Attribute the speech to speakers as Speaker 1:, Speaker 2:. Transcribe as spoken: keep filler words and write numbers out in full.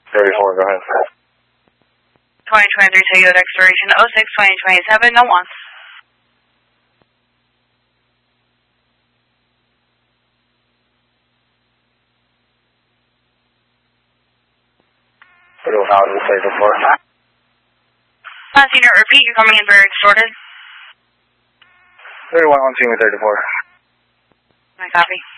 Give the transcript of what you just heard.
Speaker 1: thirty-four, go ahead.
Speaker 2: twenty twenty-three Toyota expiration oh six twenty twenty-seven, no one.
Speaker 1: thirty-one thousand, thirty-four.
Speaker 2: Last unit, repeat, you're coming in very distorted.
Speaker 1: thirty-one, one, two, thirty-four.
Speaker 2: I copy.